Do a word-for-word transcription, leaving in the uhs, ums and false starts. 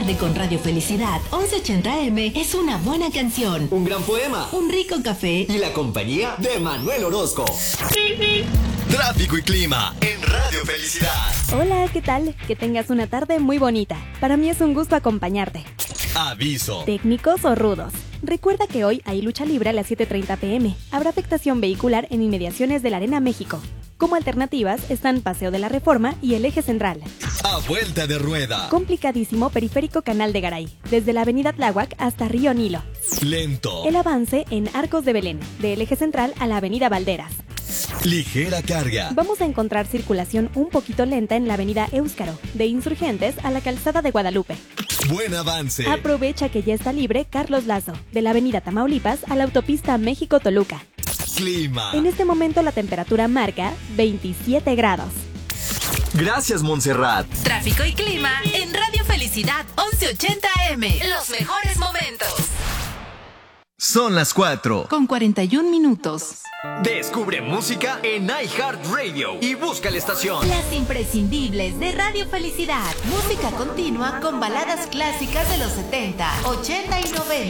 tarde con Radio Felicidad once ochenta eme es una buena canción, un gran poema, un rico café y la compañía de Manuel Orozco. Tráfico y clima en Radio Felicidad. Hola, ¿qué tal? Que tengas una tarde muy bonita. Para mí es un gusto acompañarte. Aviso. Técnicos o rudos. Recuerda que hoy hay lucha libre a las siete treinta pm. Habrá afectación vehicular en inmediaciones de la Arena México. Como alternativas están Paseo de la Reforma y el Eje Central. A vuelta de rueda. Complicadísimo periférico Canal de Garay, desde la avenida Tláhuac hasta Río Nilo. Lento. El avance en Arcos de Belén, del Eje Central a la avenida Valderas. Ligera carga. Vamos a encontrar circulación un poquito lenta en la avenida Éuskaro, de Insurgentes a la calzada de Guadalupe. Buen avance. Aprovecha que ya está libre Carlos Lazo, de la avenida Tamaulipas a la autopista México-Toluca. Clima. En este momento la temperatura marca veintisiete grados. Gracias, Montserrat. Tráfico y clima en Radio Felicidad once ochenta eme. Los mejores momentos. Son las cuatro. Con cuarenta y un minutos. Descubre música en iHeartRadio y busca la estación. Las imprescindibles de Radio Felicidad. Música continua con baladas clásicas de los setenta, ochenta y noventa.